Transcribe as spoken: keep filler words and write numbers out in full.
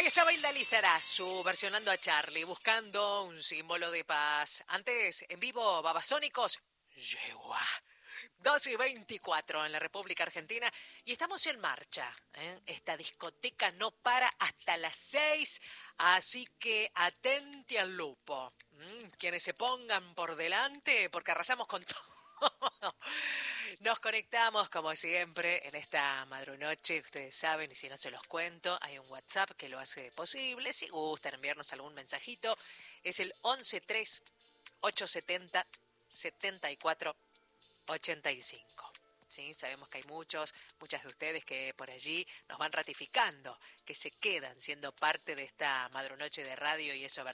Ahí estaba Hilda Lizarazu versionando a Charlie, buscando un símbolo de paz. Antes, en vivo, Babasónicos, Yegua. dos y veinticuatro en la República Argentina y estamos en marcha, ¿eh? Esta discoteca no para hasta las seis, así que atente al lupo. ¿Mm? Quienes se pongan por delante, porque arrasamos con todo. Nos conectamos como siempre en esta madrunoche, ustedes saben, y si no se los cuento, hay un WhatsApp que lo hace posible. Si gustan enviarnos algún mensajito, es el once tres ochocientos setenta setenta y cuatro ochenta y cinco. ¿Sí? Sabemos que hay muchos, muchas de ustedes que por allí nos van ratificando, que se quedan siendo parte de esta madrunoche de radio y eso